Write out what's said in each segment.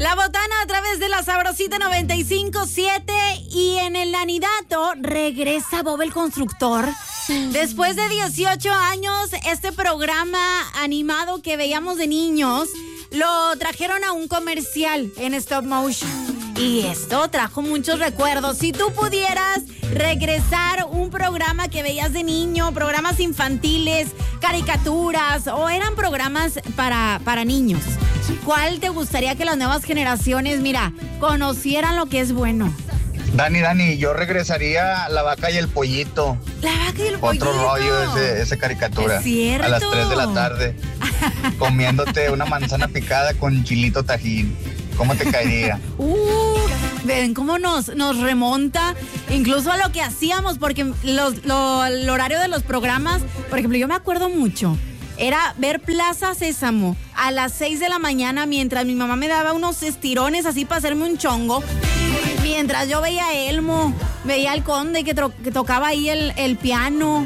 La Botana a través de la Sabrosita 95.7 y en el Anidato regresa Bob el Constructor. Después de 18 años, este programa animado que veíamos de niños lo trajeron a un comercial en stop motion. Y esto trajo muchos recuerdos. Si tú pudieras regresar un programa que veías de niño, programas infantiles, caricaturas o eran programas para niños, ¿cuál te gustaría que las nuevas generaciones, conocieran lo que es bueno? Dani, yo regresaría a La Vaca y el Pollito. La Vaca y el Pollito. Otro rollo esa caricatura. Es cierto. A las 3 de la tarde, comiéndote una manzana picada con chilito tajín. ¿Cómo te caería? Ven cómo nos remonta incluso a lo que hacíamos, porque el horario de los programas, por ejemplo, yo me acuerdo mucho, era ver Plaza Sésamo a las 6 de la mañana mientras mi mamá me daba unos estirones así para hacerme un chongo. Mientras yo veía a Elmo, veía al Conde que tocaba ahí el piano.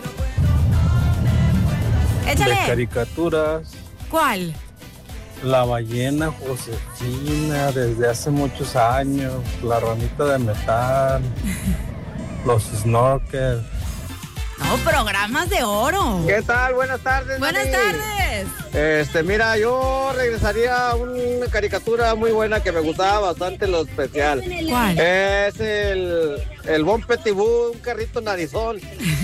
Échale. De caricaturas. ¿Cuál? La ballena Josefina, desde hace muchos años. La ranita de metal. Los snorkels. No, programas de oro. ¿Qué tal? Buenas tardes. Buenas tardes. Mira, yo regresaría a una caricatura muy buena que me gustaba bastante, lo especial. ¿Cuál? Es el Bon Petit Boo, un carrito narizón.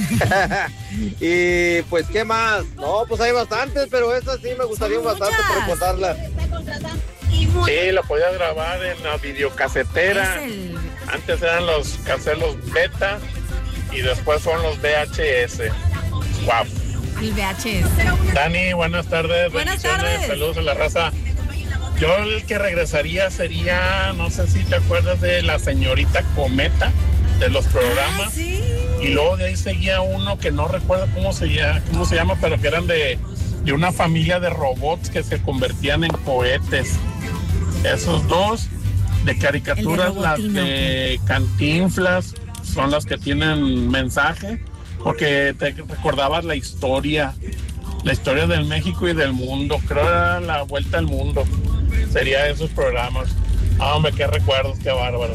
Y pues, ¿qué más? No, pues hay bastantes, pero esa sí me gustaría bastante recordarla. Sí, lo podías grabar en la videocasetera. Antes eran los caseros beta y después fueron los VHS. Wow. El VHS. Dani, buenas tardes. Buenas bendiciones, tardes. saludos a la raza. Yo el que regresaría sería, no sé si te acuerdas de la señorita Cometa, de los programas. Sí. Y luego de ahí seguía uno que no recuerdo cómo se llama, pero que eran de una familia de robots que se convertían en cohetes. Esos dos de caricaturas, las de Cantinflas, son las que tienen mensaje, porque te recordabas la historia del México y del mundo. Creo que era la vuelta al mundo. Sería esos programas. Hombre, qué recuerdos, qué bárbaro.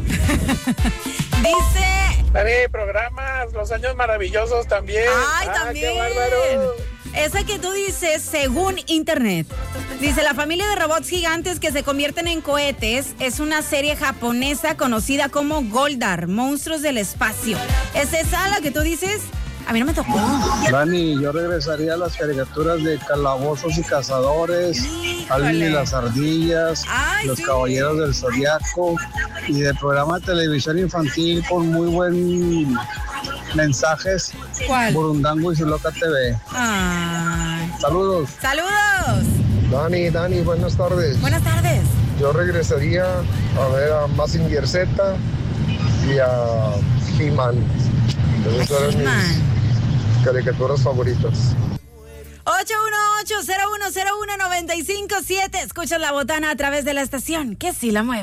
Dice... Dani, programas, los años maravillosos también. Ay, también. Qué bárbaro. Esa que tú dices, según internet, dice: la familia de robots gigantes que se convierten en cohetes es una serie japonesa conocida como Goldar, monstruos del espacio. ¿Es esa la que tú dices? A mí no me tocó. Dani, yo regresaría a las caricaturas de Calabozos y Cazadores, Alvin y las Ardillas, Los Caballeros del Zodiaco, y de programa de televisión infantil con muy buen mensajes. ¿Cuál? Burundango y su Loca TV. Ay. Saludos. ¡Saludos! Dani, buenas tardes. Buenas tardes. Yo regresaría a ver a Mazinger Z y a He-Man. Esas eran mis caricaturas favoritas. 818-0101-957. Escuchas La Botana a través de la estación que sí la mueve.